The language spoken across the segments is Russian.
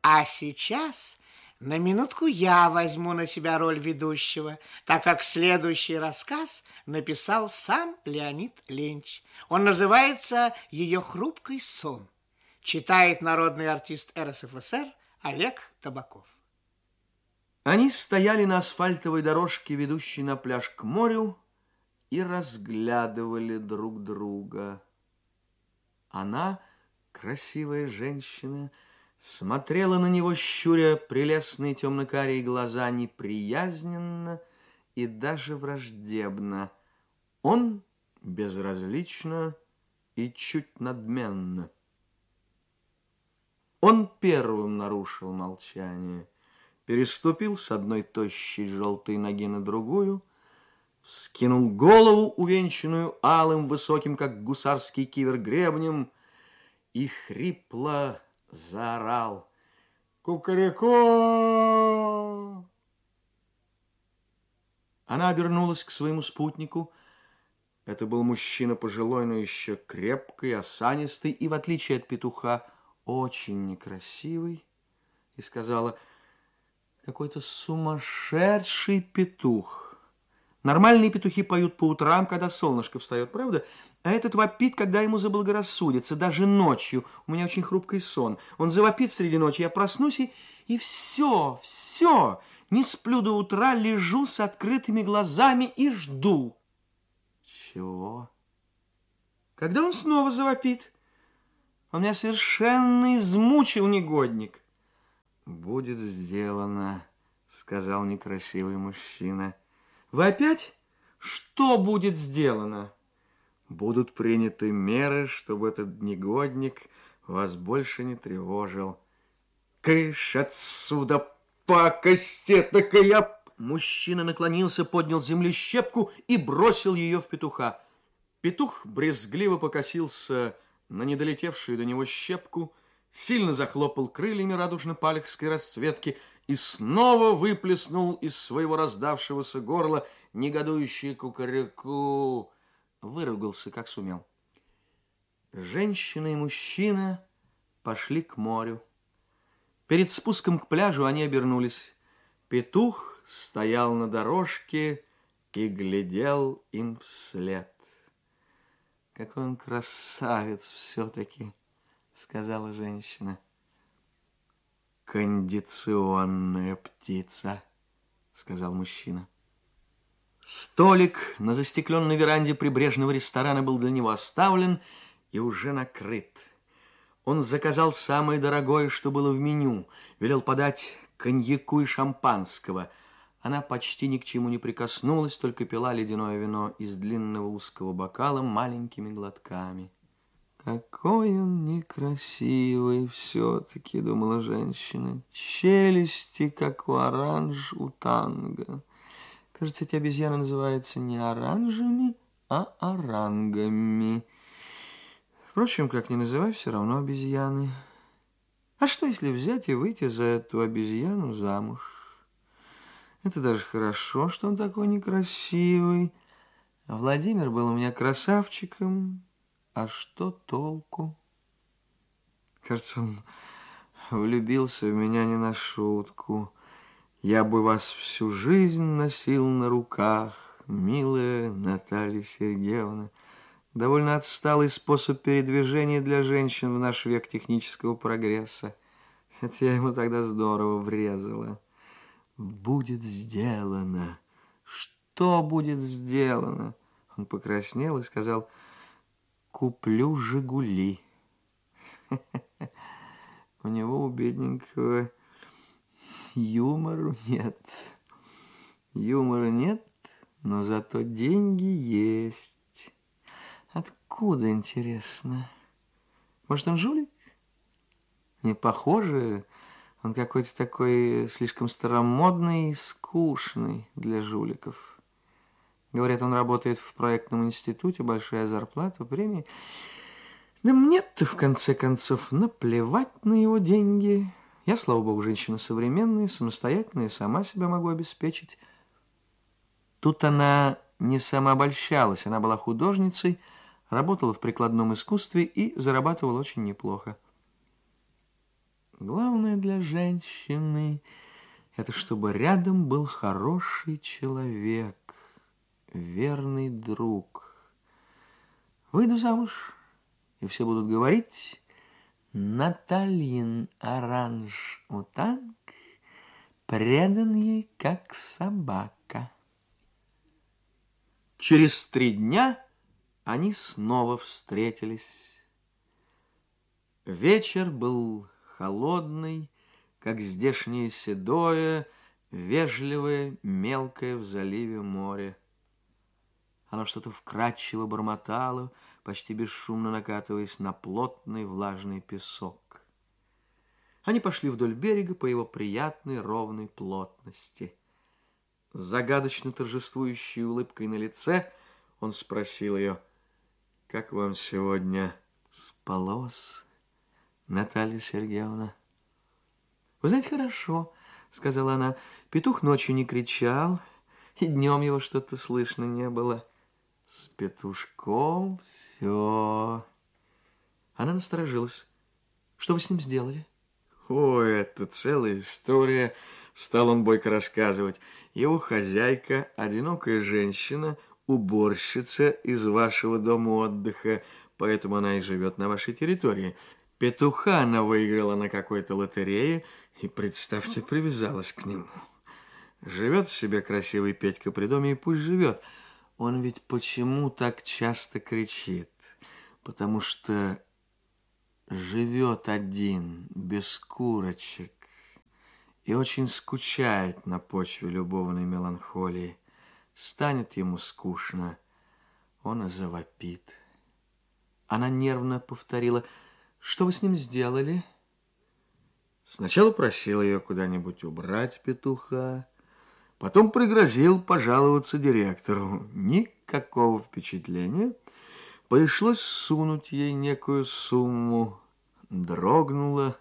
А сейчас на минутку я возьму на себя роль ведущего, так как следующий рассказ написал сам Леонид Ленч. Он называется «Ее хрупкий сон». Читает народный артист РСФСР Олег Табаков. Они стояли на асфальтовой дорожке, ведущей на пляж к морю, и разглядывали друг друга. Она, красивая женщина, смотрела на него, щуря прелестные темно-карие глаза, неприязненно и даже враждебно. Он безразлично и чуть надменно. Он первым нарушил молчание, переступил с одной тощей желтой ноги на другую, скинул голову, увенчанную алым, высоким, как гусарский кивер, гребнем, и хрипло заорал: «Кукареку!» Она обернулась к своему спутнику. Это был мужчина пожилой, но еще крепкий, осанистый и, в отличие от петуха, очень некрасивый, и сказала: «Какой-то сумасшедший петух. Нормальные петухи поют по утрам, когда солнышко встает, правда? А этот вопит, когда ему заблагорассудится, даже ночью. У меня очень хрупкий сон. Он завопит среди ночи, я проснусь, и все. Не сплю до утра, лежу с открытыми глазами и жду». Чего? Когда он снова завопит? Он меня совершенно измучил, негодник. «Будет сделано», — сказал некрасивый мужчина. «Вы опять? Что будет сделано?» «Будут приняты меры, чтобы этот негодник вас больше не тревожил». «Кыш отсюда, пакость этакая!» Мужчина наклонился, поднял с земли щепку и бросил ее в петуха. Петух брезгливо покосился на недолетевшую до него щепку, сильно захлопал крыльями радужно-палехской расцветки и снова выплеснул из своего раздавшегося горла негодующее кукареку. Выругался, как сумел. Женщина и мужчина пошли к морю. Перед спуском к пляжу они обернулись. Петух стоял на дорожке и глядел им вслед. «Какой он красавец все-таки», — сказала женщина. «Кондиционная птица», — сказал мужчина. Столик на застекленной веранде прибрежного ресторана был для него оставлен и уже накрыт. Он заказал самое дорогое, что было в меню, велел подать коньяку и шампанского. Она почти ни к чему не прикоснулась, только пила ледяное вино из длинного узкого бокала маленькими глотками. «Какой он некрасивый все-таки», — думала женщина. «Челюсти, как у оранж-утанга. Кажется, эти обезьяны называются не оранжами, а орангами. Впрочем, как ни называй, все равно обезьяны. А что, если взять и выйти за эту обезьяну замуж? Это даже хорошо, что он такой некрасивый. Владимир был у меня красавчиком. А что толку? Кажется, он влюбился в меня не на шутку. Я бы вас всю жизнь носил на руках, милая Наталья Сергеевна. Довольно отсталый способ передвижения для женщин в наш век технического прогресса. Это я ему тогда здорово врезала. «Будет сделано». «Что будет сделано?» Он покраснел и сказал: «Куплю «Жигули». У него, у бедненького, юмора нет. Юмора нет, но зато деньги есть. Откуда, интересно? Может, он жулик? Не похоже. Он какой-то такой слишком старомодный и скучный для жуликов. Говорят, он работает в проектном институте, большая зарплата, премии. Да мне-то, в конце концов, наплевать на его деньги. Я, слава богу, женщина современная, самостоятельная, сама себя могу обеспечить». Тут она не самообольщалась, она была художницей, работала в прикладном искусстве и зарабатывала очень неплохо. Главное для женщины – это чтобы рядом был хороший человек, верный друг. Выйду замуж, и все будут говорить: Натальин оранж-утанг предан ей, как собака. Через 3 дня они снова встретились. Вечер был холодный, как здешнее седое, вежливое, мелкое в заливе море. Оно что-то вкрадчиво бормотало, почти бесшумно накатываясь на плотный влажный песок. Они пошли вдоль берега по его приятной ровной плотности. С загадочно торжествующей улыбкой на лице он спросил ее: «Как вам сегодня спалось, Наталья Сергеевна?» «Вы знаете, хорошо», — сказала она. «Петух ночью не кричал, и днем его что-то слышно не было. С петушком все». Она насторожилась. «Что вы с ним сделали?» «Ой, это целая история», — стал он бойко рассказывать. «Его хозяйка, одинокая женщина, уборщица из вашего дома отдыха, поэтому она и живет на вашей территории. Петуха она выиграла на какой-то лотерее и, представьте, привязалась к нему. Живет себе красивый Петька при доме, и пусть живет. Он ведь почему так часто кричит? Потому что живет один, без курочек, и очень скучает на почве любовной меланхолии. Станет ему скучно, он и завопит». Она нервно повторила: «Что вы с ним сделали?» Сначала просил ее куда-нибудь убрать петуха, потом пригрозил пожаловаться директору. Никакого впечатления. Пришлось сунуть ей некую сумму. Дрогнула,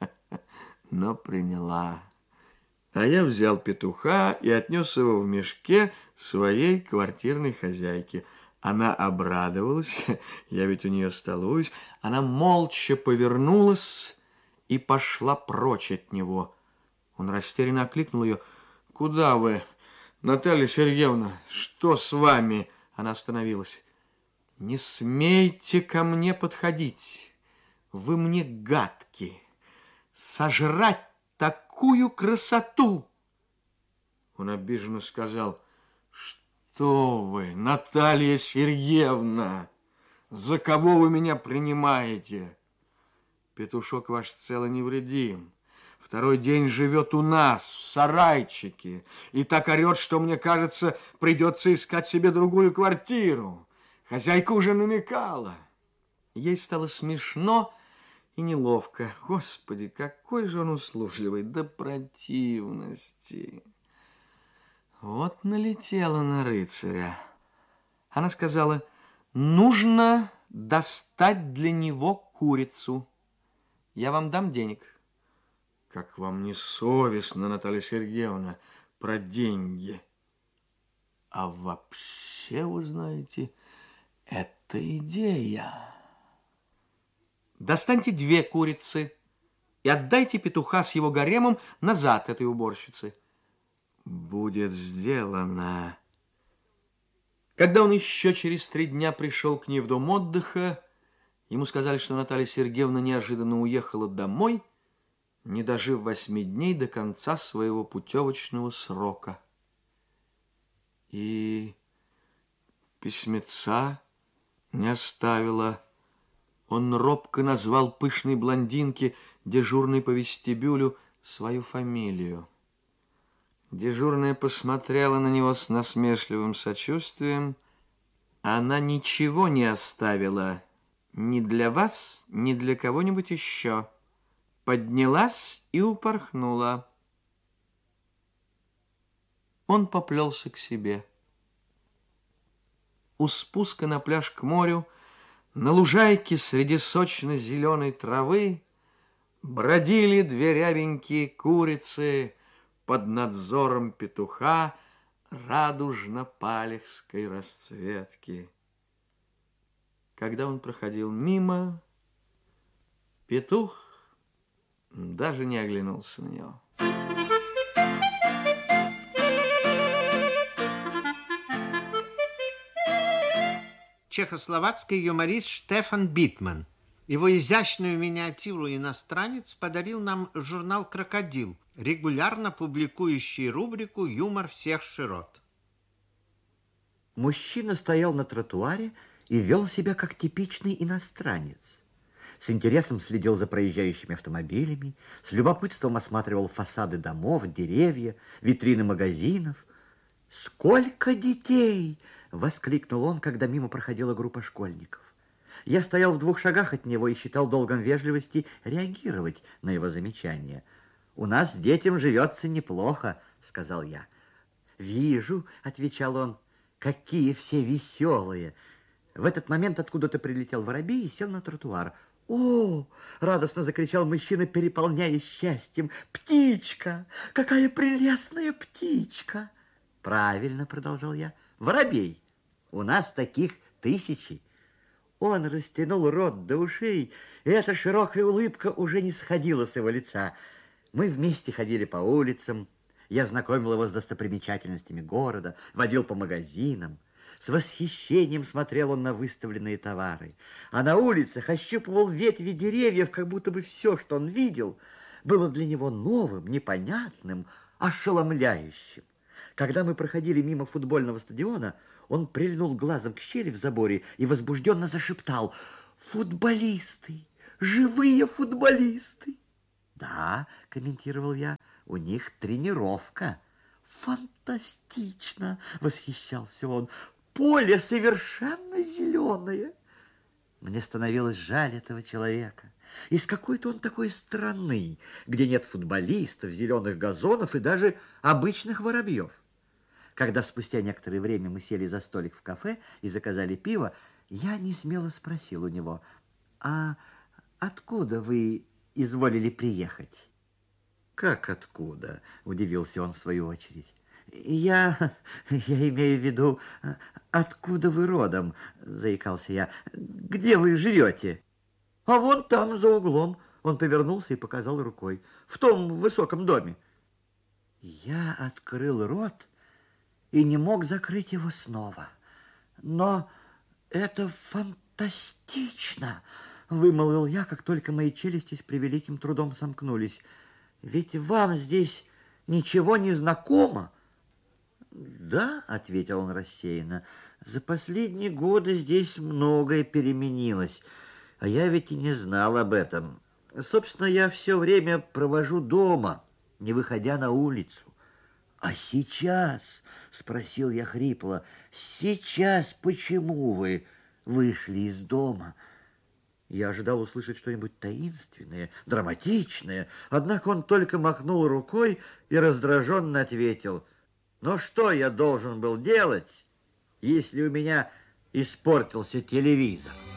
но приняла. А я взял петуха и отнес его в мешке своей квартирной хозяйке. Она обрадовалась, я ведь у нее столуюсь. Она молча повернулась и пошла прочь от него. Он растерянно окликнул ее: «Куда вы, Наталья Сергеевна? Что с вами?» Она остановилась. «Не смейте ко мне подходить. Вы мне гадки. Сожрать такую красоту!» Он обиженно сказал: «Что вы, Наталья Сергеевна? За кого вы меня принимаете? Петушок ваш цел и невредим. 2-й день живет у нас, в сарайчике, и так орет, что, мне кажется, придется искать себе другую квартиру. Хозяйка уже намекала». Ей стало смешно и неловко. Господи, какой же он услужливый, до противности. Вот налетела на рыцаря. Она сказала: «Нужно достать для него курицу. Я вам дам денег». «Как вам не совестно, Наталья Сергеевна, про деньги?» «А вообще, вы знаете, это идея. Достаньте 2 курицы и отдайте петуха с его гаремом назад этой уборщице». «Будет сделано». Когда он еще через 3 дня пришел к ней в дом отдыха, ему сказали, что Наталья Сергеевна неожиданно уехала домой, не дожив 8 дней до конца своего путевочного срока. И письмеца не оставила. Он робко назвал пышной блондинке, дежурной по вестибюлю, свою фамилию. Дежурная посмотрела на него с насмешливым сочувствием. «Она ничего не оставила ни для вас, ни для кого-нибудь еще. Поднялась и упорхнула». Он поплелся к себе. У спуска на пляж к морю, на лужайке среди сочно-зеленой травы бродили 2 рябенькие курицы под надзором петуха радужно-палехской расцветки. Когда он проходил мимо, петух даже не оглянулся на него. Чехословацкий юморист Штефан Битман. Его изящную миниатюру «Иностранец» подарил нам журнал «Крокодил», регулярно публикующий рубрику «Юмор всех широт». Мужчина стоял на тротуаре и вел себя как типичный иностранец. С интересом следил за проезжающими автомобилями, с любопытством осматривал фасады домов, деревья, витрины магазинов. «Сколько детей!» — воскликнул он, когда мимо проходила группа школьников. Я стоял в 2 шагах от него и считал долгом вежливости реагировать на его замечания. «У нас детям живется неплохо», — сказал я. «Вижу», — отвечал он, — «какие все веселые». В этот момент откуда-то прилетел воробей и сел на тротуар. «О!» — радостно закричал мужчина, переполняясь счастьем. «Птичка! Какая прелестная птичка!» «Правильно», — продолжал я, — «воробей. У нас таких 1000». Он растянул рот до ушей, и эта широкая улыбка уже не сходила с его лица. Мы вместе ходили по улицам. Я знакомил его с достопримечательностями города, водил по магазинам. С восхищением смотрел он на выставленные товары. А на улицах ощупывал ветви деревьев, как будто бы все, что он видел, было для него новым, непонятным, ошеломляющим. Когда мы проходили мимо футбольного стадиона, он прильнул глазом к щели в заборе и возбужденно зашептал: «Футболисты! Живые футболисты!» «Да», — комментировал я, — «у них тренировка». «Фантастично!» — восхищался он. «Поле совершенно зеленое!» Мне становилось жаль этого человека. Из какой-то он такой страны, где нет футболистов, зеленых газонов и даже обычных воробьев. Когда спустя некоторое время мы сели за столик в кафе и заказали пиво, я несмело спросил у него: «А откуда вы изволили приехать?» «Как откуда?» – удивился он в свою очередь. Я имею в виду, откуда вы родом?» – заикался я. «Где вы живете?» «А вон там, за углом». Он повернулся и показал рукой. «В том высоком доме». Я открыл рот и не мог закрыть его снова. «Но это фантастично!» – вымолвил я, как только мои челюсти с превеликим трудом сомкнулись. «Ведь вам здесь ничего не знакомо?» «Да», — ответил он рассеянно, — «за последние годы здесь многое переменилось, а я ведь и не знал об этом. Собственно, я все время провожу дома, не выходя на улицу». «А сейчас?» — спросил я хрипло. «Сейчас почему вы вышли из дома?» Я ожидал услышать что-нибудь таинственное, драматичное, однако он только махнул рукой и раздраженно ответил: «Ну что я должен был делать, если у меня испортился телевизор?»